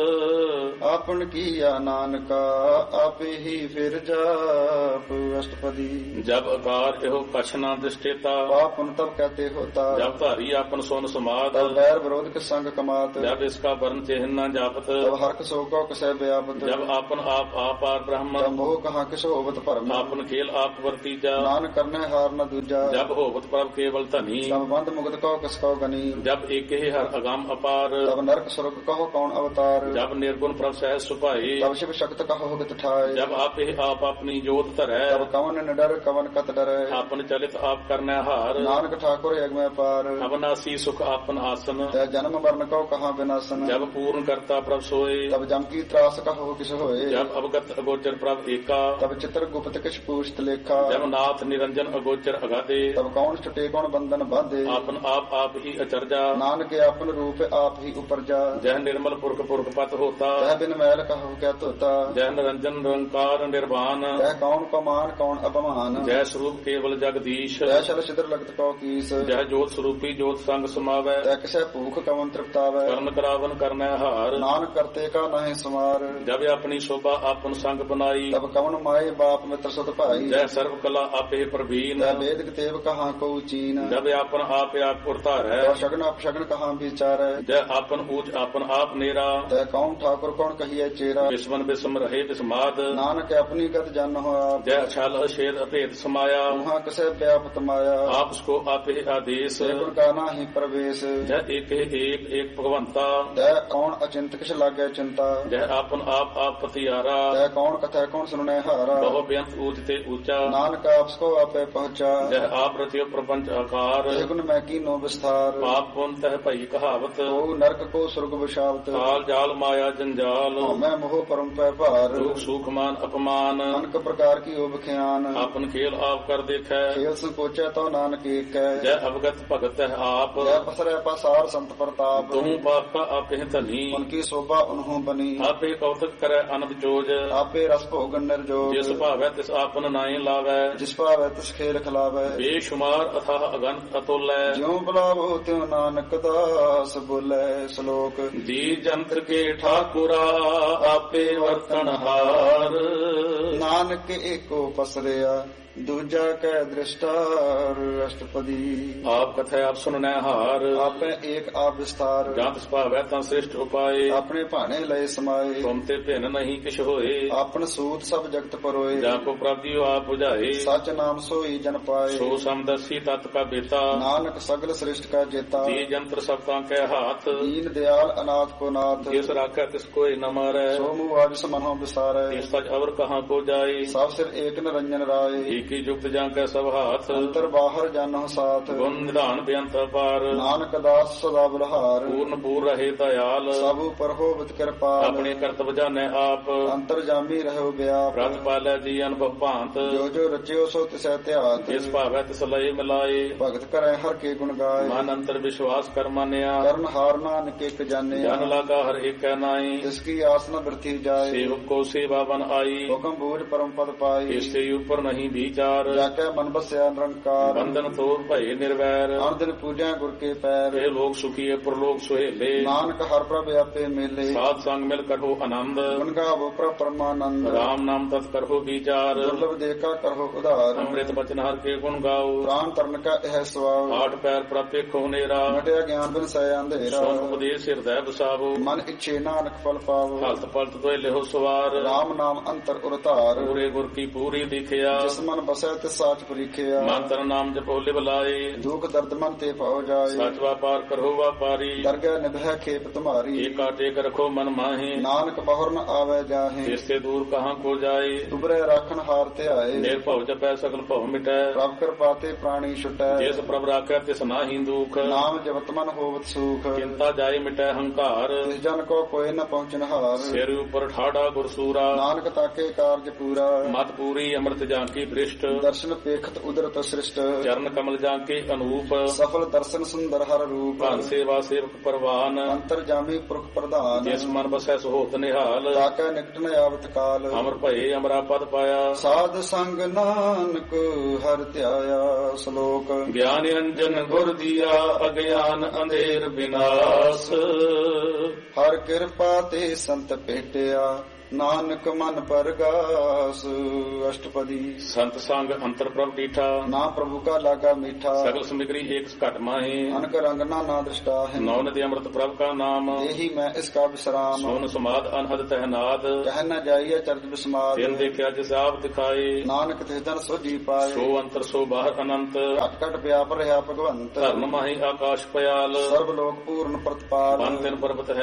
ਆਪਨ ਕੀਆ ਨਾਨਕਾ ਆਪੇ ਹੀ ਫਿਰ ਜਾਪ। ਅਸ਼ਟਪਦੀ। ਜਬ ਆਕਾਰ ਇਹੋ ਕਛ ਨਾ ਦਿਸ਼ਟੇਤਾ। ਪਾਪਨ ਤਬ ਕਹਤੇ ਹੋਤਾ। ਜਬ ਧਾਰੀ ਆਪਨ ਸੁਨ ਸਮਾਦ। ਤਬ ਵੈਰ ਵਿਰੋਧ ਕੇ ਸੰਗ ਕਮਾਤ। ਜਬ ਇਸਕਾ ਵਰਨ ਚਿਹਨ ਨਾ ਜਾਪਤ। ਤਬ ਹਰਕ ਸੋ ਕੋ ਕਸੈ ਵਿਆਪਤ। ਜਬ ਆਪਨ ਆਪ ਆਪਾਰ ਬ੍ਰਹਮ। ਤਬ ਮੋਹ ਕਹਾ ਕਿਸ ਹੋਵਤ ਭਰਮ। ਆਪਨ ਖੇਲ ਆਪ ਵਰਤੀਜਾ। ਨਾਨਕ ਕਰਨੇ ਹਾਰ ਨ ਦੂਜਾ। ਜਬ ਹੋਵਤ ਪ੍ਰਭ ਕੇਵਲ ਧਨੀ। ਤਬ ਬੰਦ ਮੁਕਤ ਕੋ ਕਿਸ ਕੋ ਗਨੀ। ਜਬ ਏਕੇ ਹਰ ਅਗੰਮ ਅਪਾਰ। ਤਬ ਨਰਕ ਸੁਰਗ ਕਹੋ ਕੌਣ ਅਵਤਾਰ। ਜਬ ਨਿਰਗੁਣ ਪ੍ਰਭ ਸਹਿਜ ਸੁਭਾਏ। ਤਬ ਸ਼ਿਵ ਸ਼ਕਤ ਕਹੋ ਗਤ ਠਾਏ। ਜਬ ਆਪੇ ਆਪ ਆਪਣੀ ਜੋਤ ਧਰੈ। ਤਬ ਕਵਨ ਨਿਡਰ ਕਵਨ ਕਤ ਡਰੈ। ਆਪਨ ਚਲਿਤ ਆਪ ਕਰਨੈ ਹਾਰ। ਨਾਨਕ ਠਾਕੁਰ ਅਗਮੈ ਪਾਰ ਅਬਨਾਸੀ ਸੁਖ ਆਪਨ ਆਸਨ ਤੈ ਜਨਮ ਮਰਨ ਕਉ ਕਹਾਂ ਬਿਨਾਸਨ ਜਬ ਪੂਰਨ ਕਰਤਾ ਪ੍ਰਭ ਸੋਏ ਤਬ ਜਮ ਕੀ ਤਰਾਸ ਕਹੋ ਕਿਸ ਹੋਏ ਜਬ ਅਵਗਤ ਅਗੋਚਰ ਪ੍ਰਭ ਏਕਾ ਤਬ ਚਿਤਰ ਗੁਪਤ ਕਿਛ ਪੂਛਤ ਲੇਖਾ ਜਬ ਨਾਥ ਨਿਰੰਜਨ ਅਗੋਚਰ ਅਗਾਧੇ ਤਬ ਕੌਣ ਛੁਟੇ ਕੌਣ ਬੰਧਨ ਬਾਧੇ ਆਪਨ ਆਪ ਹੀ ਅਚਰਜਾ ਨਾਨਕ ਆਪਨ ਰੂਪ ਆਪ ਹੀ ਉਪਰਜਾ ਜਹ ਨਿਰਮਲ ਪੁਰਖ ਪੁਰਖ ਪਤ ਹੋਤਾ ਤੈ ਬਿਨ ਮੈਲ ਕਹੋ ਕਿਆ ਧੋਤਾ ਜੈ ਨਿਰੰਜਨ ਨਿਰੰਕਾਰ ਨਿਰਵਾਨ ਤੈ ਕੌਣ ਕਮਾਨ ਕੌਣ ਅਪਮਾਨ ਜੈ ਸਰੂਪ ਕੇਵਲ ਜਗਦੀਸ਼ ਤੈ ਛਲ ਛਿਦਰ ਲਗਤ ਕਉ ਕੀਸ ਜੈ ਜੋਤ ਸਰੂਪੀ ਜੋਤ ਸੰਗ ਸਮਾਵੈ ਤੈ ਕਿਸੈ ਭੂਖ ਕਵਨ ਤ੍ਰਿਪਤਾਵੈ ਕਰਨ ਕਰਾਵਨ ਕਰਨੈ ਹਾਰ ਨਾਨਕ ਕਰਤੇ ਕਾ ਨਾਹਿ ਸਮਾਰ ਜਬ ਆਪਣੀ ਸ਼ੋਭਾ ਆਪਨ ਸੰਗ ਬਨਾਈ ਤਬ ਕਵਨ ਮਾਏ ਬਾਪ ਮਿੱਤਰ ਸੁਤ ਭਾਈ ਜੈ ਸਰਬ ਕਲਾ ਆਪੇ ਪ੍ਰਵੀਨ ਤੈ ਵੇਦ ਕਿਤੇਬ ਕਹਾਂ ਕਉ ਚੀਨ ਜਬ ਆਪਨ ਆਪ ਉਰਤਾਰੈ ਤੈ ਸ਼ਗਨ ਅਪਸ਼ਗਨ ਕਹਾਂ ਵਿਚਾਰੈ ਜੈ ਆਪਨ ਊਚ ਆਪਨ ਆਪ ਨੇਰਾ ਤੈ ਕੌਣ ਠਾਕੁਰ ਕੌਣ ਕਹੀਐ ਚੇਰਾ ਬਿਸਮਨ ਬਿਸਮ ਰਹੇ ਬਿਸਮਾਦ ਨਾਨਕ ਆਪਣੀ ਗਤ ਜਨ ਹੋ ਆਪ ਜੈ ਛਲ ਅਛੇਦ ਅਭੇਦ ਸਮਾਇਆ ਉਹਾਂ ਕਿਸੈ ਵਿਆਪਤ ਮਾਇਆ ਆਪਸ ਕੋ ਆਪੇ ਆਦੇਸ ਸੇ ਗੁਣ ਕਾ ਨਾਹੀ ਪ੍ਰਵੇਸ਼ ਜੈ ਏਕ ਏਕ ਭਗਵੰਤਾ ਤੈ ਕੌਣ ਅਚਿੰਤ ਕਿਛ ਲਾਗੈ ਚਿੰਤਾ ਜੈ ਆਪਨ ਆਪ ਪਤਿਆਰਾ ਤੈ ਕੌਣ ਕਥੈ ਕੌਣ ਸੁਣੈ ਹਾਰਾ ਬਹੁ ਬੇਅੰਤ ਊਚ ਤੇ ਊਚਾ ਨਾਨਕ ਆਪਸ ਕੋ ਆਪੇ ਪਹੁੰਚਾ ਜੈ ਆਪ ਰਚਿਓ ਪ੍ਰਪੰਚ ਆਕਾਰ ਇਹ ਗੁਣ ਮੈਂ ਕੀਨੋ ਵਿਸਥਾਰ ਪਾਪ ਪੁੰਨ ਤਹਿ ਭਈ ਕਹਾਵਤ ਕੋ ਨਰਕ ਕੋ ਸੁਰਗ ਵਿਸ਼ਾਵਤ ਕਾਲ ਜਾਲ ਮਾਇਆ ਜੰਜਾਲ ਮੈਂ ਮੋਹ ਪਰਮ ਪੈ ਭਾਰ ਰੂਪ ਸੂਖਮਾਨ ਅਪਮਾਨ ਅਨਕ ਪ੍ਰਕਾਰ ਕੀ ਉਬਖਿਆਨ ਆਪਨ ਖੇਲ ਆਪ ਕਰ ਦੇਖੈ ਖੇਲ ਸੰਕੋਚੈ ਤੋ ਨਾਨਕ ਏਕੈ ਜੈ ਅਵਗਤ ਭਗਤ ਹੈ ਆਪ ਜੈ ਪਸਰੈ ਪਸਾਰ ਸੰਤ ਪ੍ਰਤਾਪ ਤੂੰ ਪਾਪਾ ਆਪੇ ਧਨੀ ਉਨਕੀ ਸੋਭਾ ਉਨਹੋਂ ਬਨੀ ਆਪੇ ਕੌਤਕ ਕਰੈ ਅਨੰਦ ਜੋਜ ਆਪੇ ਰਸ ਭੋਗਨ ਨਿਰਜੋਗ ਜਿਸ ਭਾਵੈ ਤਿਸ ਆਪਨ ਨਾਏ ਲਾਵੈ ਜਿਸ ਭਾਵੈ ਤਿਸ ਖੇਲ ਖਿਲਾਵੈ ਬੇਸ਼ੁਮਾਰ ਅਥਾਹ ਅਗਨਤ ਅਤੁਲੈ ਜਿਉ ਬੁਲਾਵੋ ਤਿਉ ਨਾਨਕ ਦਾਸ ਬੋਲੇ ਸ਼ਲੋਕ ਜੀ ਜੰਤਰ ਕੇ ਠਾਕੁਰਾ ਆਪੇ ਵਰਤਨ ਹਾਰ ਨਾਨਕ ਏਕੋ ਪਸਰਿਆ ਦੂਜਾ ਕੈ ਦ੍ਰਿਸ਼ਟਾਰ ਅਸ਼ਟਪਦੀ ਆਪ ਕਥੈ ਆਪ ਸੁਨਨੈ ਹਾਰ ਆਪੇ ਏਕ ਆਪ ਵਿਸਤਾਰ ਜੰਤ ਸੁਭਾਵੈ ਤਾਂ ਸ੍ਰਿਸ਼ਟ ਉਪਾਏ ਆਪਣੇ ਭਾਣੇ ਲਏ ਸਮਾਏ ਤੁਮ ਤੇ ਭਿੰਨ ਨਹੀਂ ਕਿਛ ਹੋਏ ਆਪਨ ਸੂਤ ਸਭ ਜਗਤ ਪਰੋਏ ਜਾ ਕੋ ਪ੍ਰਭਜੀਉ ਆਪ 부ਝਾਏ ਸਚ ਨਾਮ ਸੋਈ ਜਨ ਪਾਏ ਸੋ ਸਮਦਸੀ ਤਤ ਕਾ ਬੇਤਾ ਨਾਨਕ ਸਗਲ ਸ੍ਰਿਸ਼ਟ ਕਾ ਜੇਤਾ ਜੀ ਜੰਤਰ ਸਭ ਤਾਂ ਕੈ ਹਾਥ ਦੀਨ ਦਿਆਲ ਅਨਾਥ ਕੋ ਨਾਥ ਜਿਸ ਰਾਖੈ ਤਿਸ ਕੋਇ ਨ ਮਾਰੈ ਸੋ ਮੂਹ ਅਜ ਮਨੋਂ ਵਿਸਾਰੈ ਇਸ ਸਚ ਅਵਰ ਕਹਾਂ ਕੋ ਜਾਏ ਸਭ ਸਿਰ ਏਕ ਨਿਰੰਜਨ ਰਾਏ ਏਕੀ ਜੁਗਤ ਜਾਂ ਕੈ ਸਭ ਹਾਥ ਅੰਤਰ ਬਾਹਰ ਜਾਨੋ ਸਾਥ ਗੁਣ ਨਿਧਾਨ ਬੇਅੰਤ ਅਪਾਰ ਨਾਨਕ ਦਾਸ ਸਦਾ ਬਲਹਾਰ ਪੂਰਨ ਪੂਰ ਰਹੇ ਦਇਆਲ ਸਭ ਉਪਰ ਹੋਵਤ ਕਿਰਪਾਲ ਆਪਣੇ ਕਰਤਵ ਜਾਣੈ ਆਪ ਅੰਤਰ ਜਾਮੀ ਰਹੋ ਬਿਆਪ ਰਤ ਪਾਲੈ ਜੀ ਅਨੁਭਵ ਭਾਂਤ ਜੋ ਜੋ ਰਚਿਓ ਸੋ ਤਿਸੈ ਧਿਆਤ ਜਿਸ ਭਾਵੈ ਤਿਸ ਲਏ ਮਿਲਾਏ ਭਗਤ ਕਰੈ ਹਰ ਕੇ ਗੁਣ ਗਾਏ ਮਨ ਅੰਤਰ ਵਿਸ਼ਵਾਸ ਕਰ ਮੰਨਿਆ ਕਰਨ ਹਾਰ ਨਾਨਕ ਇਕ ਜਾਣਿਆ ਜਨ ਲਾਗਾ ਹਰ ਏਕੈ ਨਾਈ ਤਿਸ ਕੀ ਆਸ ਨ ਬਿਰਥੀ ਜਾਏ ਸੇਵਕ ਕੋ ਸੇਵਾ ਬਨ ਆਈ ਹੁਕਮ ਬੂਝ ਪਰਮ ਪਦ ਪਾਈ ਇਸ ਤੇ ਉਪਰ ਨਹੀਂ ਵਿਚਾਰ ਜਾ ਕੇ ਮਨ ਬਸਿਆ ਨਿਰੰਕਾਰ ਬੰਧਨ ਤੋੜ ਭਏ ਨਿਰਵੈਰ ਅਨ ਦਿਨ ਪੂਜਾ ਗੁਰ ਕੇ ਪੈਰ ਇਹ ਲੋਕ ਸੁਖੀਏ ਪ੍ਰਲੋਕ ਸੁਹੇਲੇ ਨਾਨਕ ਹਰ ਪ੍ਰਭ ਆਪੇ ਮੇਲੇ ਸਾਧ ਸੰਗ ਮਿਲ ਕਰੋ ਆਨੰਦ ਗੁਣ ਗਾਵੋ ਪ੍ਰਭ ਪਰਮਾਨੰਦ ਰਾਮ ਨਾਮ ਤਤ ਕਰੋ ਵਿਚਾਰ ਦੁਰਲਭ ਦੇਖਾ ਕਰੋ ਉਧਾਰ ਅੰਮ੍ਰਿਤ ਬਚਨ ਹਰ ਕੇ ਗੁਣ ਗਾਓ ਪ੍ਰਾਨ ਤਰਨ ਕਾ ਇਹ ਸਵਾਵ ਆਠ ਪੈਰ ਪ੍ਰਪੇਖੋ ਨੇਰਾ ਮਟਿਆ ਗਿਆਨ ਬਿਨ ਸੈ ਅੰਧੇਰਾ ਸੋਨ ਉਪਦੇਸ਼ ਹਿਰਦੈ ਵਸਾਵੋ ਮਨ ਇੱਛੇ ਨਾਨਕ ਫਲ ਪਾਵੋ ਹਲਤ ਪਲਤ ਤੋਇ ਲਿਹੋ ਸਵਾਰ ਰਾਮ ਨਾਮ ਅੰਤਰ ਉਰਤਾਰ ਪੂਰੇ ਗੁਰ ਕੀ ਪੂਰੀ ਦਿਖਿਆ ਜਿਸ ਮਨ ਬਸੈ ਤਿਸ ਸਾਚ ਪਰੀਖਿਆ ਮੰਤਰ ਨਾਮ ਜਪੋ ਲਿਵ ਲਾਏ ਦੁਖ ਦਰਦ ਮਨ ਤੇ ਪਾਉ ਜਾਏ ਸਚ ਵਾਪਾਰ ਕਰੋ ਵਾਪਾਰੀ ਦਰਗਹਿ ਨਿਭੈ ਖੇਪ ਤੁਮਾਰੀ ਏਕਾ ਟੇਕ ਰਖੋ ਮਨ ਮਾਹੇ ਨਾਨਕ ਬਹੁਰ ਨ ਆਵੈ ਜਾਹੇ ਇਸ ਤੇ ਦੂਰ ਕਹਾਂ ਕੋ ਜਾਏ ਤੁਬਰੇ ਰਾਖਣ ਹਾਰ ਤੇ ਆਏ ਨਿਰਭਉ ਜਪੈ ਸਗਲ ਭਉ ਮਿਟੈ ਪ੍ਰਭ ਕਿਰਪਾ ਤੇ ਪ੍ਰਾਣੀ ਛੁਟੈ ਜਿਸ ਪ੍ਰਭ ਰਾਖੈ ਤਿਸ ਨਾਹੀ ਦੁਖ ਨਾਮ ਜਪਤ ਮਨ ਹੋਵਤ ਸੂਖ ਚਿੰਤਾ ਜਾਏ ਮਿਟੈ ਹੰਕਾਰ ਤਿਸ ਜਨ ਕੋ ਕੋਈ ਨ ਪਹੁੰਚਨ ਹਾਰ ਸਿਰ ਉਪਰ ਠਾੜਾ ਗੁਰਸੂਰਾ ਨਾਨਕ ਤਾਕੇ ਕਾਰਜ ਪੂਰਾ ਮਤ ਪੂਰੀ ਅੰਮ੍ਰਿਤ ਜਾਂ ਕੀ ਬ੍ਰਿਸ਼ਟ ਦਰਸ਼ਨ ਪੇਖਤ ਉਦਰਤ ਸ੍ਰਿਸ਼ਟ ਚਰਨ ਕਮਲ ਜਾਂ ਕੇ ਅਨੂਪ ਸਫਲ ਦਰਸ਼ਨ ਸੁੰਦਰ ਹਰ ਰੂਪ ਭਨ ਸੇਵਾ ਸੇਵਕ ਪਰਵਾਨ ਅੰਤਰ ਜਾਮੀ ਪੁਰਖ ਪ੍ਰਧਾਨ ਜਿਸ ਮਨ ਬਸੈ ਸੋਹਤ ਨਿਹਾਲ ਤਾਕੈ ਨਿਕਟ ਨ ਆਵਤ ਕਾਲ ਅਮਰ ਭਏ ਅਮਰਾ ਪਦ ਪਾਇਆ ਸਾਧ ਸੰਗ ਨਾਨਕ ਹਰਿ ਧਿਆਇਆ ਸ਼ਲੋਕ ਗਿਆਨ ਅੰਜਨ ਗੁਰ ਦੀਆ ਅਗਿਆਨ ਅੰਧੇਰ ਵਿਨਾਸ਼ ਹਰ ਕਿਰਪਾ ਤੇ ਸੰਤ ਭੇਟਿਆ ਨਾਨਕ ਮਨ ਪਰਗਾਸ ਅਸ਼ਟਪਦੀ ਸੰਤ ਸੰਗ ਅੰਤਰ ਪ੍ਰਭ ਡੀਠਾ ਨਾ ਪ੍ਰਭੂ ਕਾ ਲਾਗਾ ਮੀਠਾ ਸਗਲ ਸਮਿਗਰੀ ਏਕ ਘਟ ਮਾਹੇ ਅਨਕ ਰੰਗ ਨਾ ਦ੍ਰਿਸ਼ਟਾ ਹੈ ਨੌ ਨਦੀ ਅੰਮ੍ਰਿਤ ਪ੍ਰਭ ਕਾ ਨਾਮ ਇਹੀ ਮੈਂ ਇਸ ਕਾ ਵਿਸਰਾਮ ਸੋਨ ਸਮਾਦ ਅਨਹਦ ਤਹਿਨਾਦ ਕਹਿ ਨ ਜਾਈਏ ਚਰਜ ਬਿਸਮਾਦ ਤਿਨ ਦੇਖਿਆ ਜਿਸ ਆਪ ਦਿਖਾਏ ਨਾਨਕ ਤਿਸ ਜਨ ਸੋਜੀ ਪਾਏ ਸੋ ਅੰਤਰ ਸੋ ਬਾਹਰ ਅਨੰਤ ਘਟ ਘਟ ਵਿਆਪ ਰਿਹਾ ਭਗਵੰਤ ਧਰਨ ਮਾਹੀ ਆਕਾਸ਼ ਪਿਆਲ ਸਰਬ ਲੋਕ ਪੂਰਨ ਪ੍ਰਤਪਾਲ ਬਨ ਤਿਨ ਪਰਬਤ ਹੈ ਪਾਰ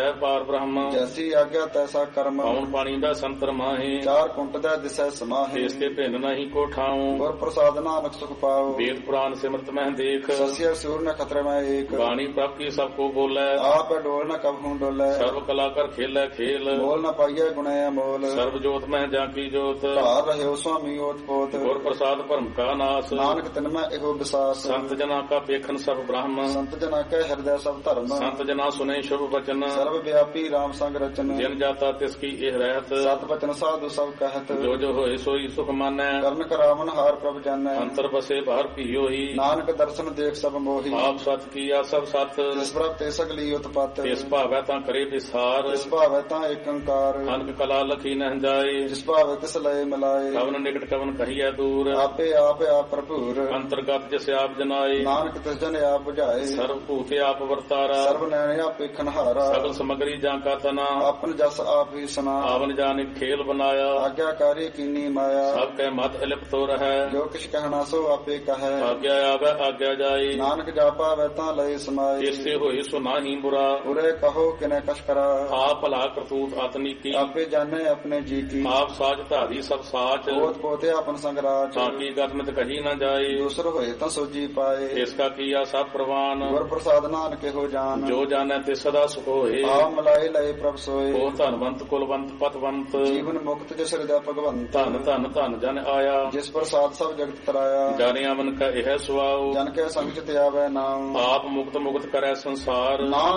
ਬ੍ਰਹਮ ਜੈਸੀ ਆਗਿਆ ਤੈਸਾ ਕਰਮ ਪੌਣ ਪਾਣੀ ਦਾ ਸੰਤਰ ਮਾਹੇ ਚਾਰ ਕੁੰਟ ਦਾ ਦਿਸੈ ਸਮਾਹੇ ਇਸ ਤੇ ਭਿੰਨ ਨਹੀਂ ਕੋ ਠਾਉ ਗੁਰ ਪ੍ਰਸਾਦ ਨਾਨਕ ਸੁਖ ਪਾਉ ਵੇਦ ਪੁਰਾਨ ਸਿਮਰਤ ਮਹਿ ਦੇਖ ਸਸਿਆ ਸੂਰ ਨ ਖਤਰੇ ਮੈਂ ਏਕ ਬਾਣੀ ਪ੍ਰਾਪਤੀ ਸਭ ਕੋ ਬੋਲੇ ਆਪ ਡੋਲ ਨ ਕਬਹੂ ਡੋਲੇ ਸਰਬ ਕਲਾ ਕਰ ਖੇਲੇ ਖੇਲ ਬੋਲ ਨ ਪਾਈਏ ਗੁਣੇ ਅਮੋਲ ਸਰਬ ਜੋਤ ਮਹਿ ਜਾਂ ਕੀ ਜੋਤ ਧਾਰ ਰਹਿਓ ਸੁਆਮੀ ਓਤ ਪੋਤ ਗੁਰ ਪ੍ਰਸਾਦ ਭਰਮ ਕਾ ਨਾਸ ਨਾਨਕ ਤਿਨ ਮੈਂ ਇਹੋ ਵਿਸਾਸ ਸੰਤ ਜਨਾ ਕਾ ਪੇਖਨ ਸਭ ਬ੍ਰਹਮ ਸੰਤ ਜਨਾ ਕੈ ਹਿਰਦੈ ਸਭ ਧਰਮ ਸੰਤ ਜਨਾ ਸੁਨੇ ਸ਼ੁਭ ਬਚਨ ਸਰਬ ਵਿਆਪੀ ਰਾਮ ਸੰਗ ਰਚਨ ਜਿਨ ਜਾਤਾ ਤਿਸ ਕੀ ਇਹ ਰਹਿਤ ਸਤ ਬਚਨ ਸਾਧੂ ਸਭ ਕਹਿਤ ਜੋ ਜੋ ਹੋਏ ਸੋਈ ਸੁਖ ਮਾਨੈ ਕਰਨ ਕਰਾਵਨ ਹਾਰ ਪ੍ਰਭ ਜਾਣੈ ਅੰਤਰ ਬਸੇ ਬਾਹਰ ਭੀਓ ਹੀ ਨਾਨਕ ਦਰਸ਼ਨ ਦੇਖ ਸਭ ਮੋਹੀ ਆਪ ਸਤ ਕੀਆ ਸਭ ਸਤ ਜਿਸ ਪ੍ਰਭ ਤੇ ਸਗਲੀ ਉਤਪਤ ਇਸ ਭਾਵੈ ਤਾਂ ਕਰੇ ਵਿਸਾਰ ਜਿਸ ਭਾਵੈ ਤਾਂ ਏਕ ਓੰਕਾਰ ਅਨਕ ਕਲਾ ਲਖੀ ਨਹਿ ਜਾਏ ਜਿਸ ਭਾਵੈ ਤਿਸ ਲਏ ਮਿਲਾਏ ਕਵਨ ਨਿਕਟ ਕਵਨ ਕਹੀਐ ਦੂਰ ਆਪੇ ਆਪ ਭਰਪੂਰ ਅੰਤਰਗਤ ਜਿਸ ਆਪ ਜਨਾਏ ਨਾਨਕ ਤਿਸ ਜਨ ਆਪ ਬੁਝਾਏ ਸਰਬ ਭੂਤ ਆਪ ਵਰਤਾਰਾ ਸਰਬ ਨੈਣ ਆਪੇ ਖਨਹਾਰਾ ਸਗਲ ਸਮਗਰੀ ਜਾਂ ਕਾ ਤਨਾ ਆਪਨ ਜਸ ਆਪ ਹੀ ਸੁਨਾ ਆਵਨ ਜਾਣੇ ਖੇਲ ਬਨਾਇਆ ਆਗਿਆਕਾਰੀ ਕੀਨੀ ਮਾਇਆ ਸਭ ਕੈ ਮਤ ਇਲਿਪਤੋ ਰਹੈ ਜੋ ਕਿਛ ਕਹਿਣਾ ਸੋ ਆਪੇ ਕਹੈ ਆਗਿਆ ਆਵੈ ਆਗਿਆ ਜਾਏ ਨਾਨਕ ਜਾਪਾ ਵੈ ਤਾਂ ਲਏ ਸਮਾਏ ਇਸੇ ਹੋਏ ਸੋ ਨਾਹੀ ਬੁਰਾ ਉਰੇ ਕਹੋ ਕਿਨੇ ਕਛ ਕਰਾ ਆਪ ਭਲਾ ਕਰਤੂਤ ਆਤਨੀ ਕੀ ਆਪੇ ਜਾਣੇ ਆਪਣੇ ਜੀ ਕੀ ਆਪ ਸਾਜ ਧਾਰੀ ਸਭ ਸਾਚ ਪੋਤ ਪੋਤੇ ਆਪਨ ਸੰਗਰਾਚ ਤਾਂ ਕੀ ਗਤਮਿਤ ਕਹੀ ਨਾ ਜਾਏ ਦੂਸਰ ਹੋਏ ਤਾਂ ਸੋਜੀ ਪਾਏ ਇਸ ਕਾ ਕੀਆ ਸਭ ਪ੍ਰਵਾਨ ਗੁਰ ਪ੍ਰਸਾਦ ਨਾਨਕ ਇਹੋ ਜਾਨ ਜੋ ਜਾਣੈ ਤੇ ਸਦਾ ਸੁਖ ਹੋਏ ਆ ਮਲਾਏ ਲਏ ਪ੍ਰਭ ਸੋਏ ਉਹ ਧਨਵੰਤ ਕੁਲਵੰਤ ਪਤਵੰਤ ਜੀਵਨ ਮੁਕਤ ਜਿਸ ਹਿਰਦੈ ਭਗਵੰਤ ਧਨ ਧਨ ਧਨ ਜਨ ਆਇਆ ਜਿਸ ਪ੍ਰਸਾਦ ਸਭ ਜਗਤ ਤਰਾਇਆ ਜਾਣਿਆ ਮਨ ਕਾ ਇਹ ਸੁਆਉ ਜਨ ਕੈ ਸੰਗ ਚ ਆਵੈ ਨਾਮ ਆਪ ਮੁਕਤ ਮੁਕਤ ਕਰੈ ਸੰਸਾਰ ਨਾਮ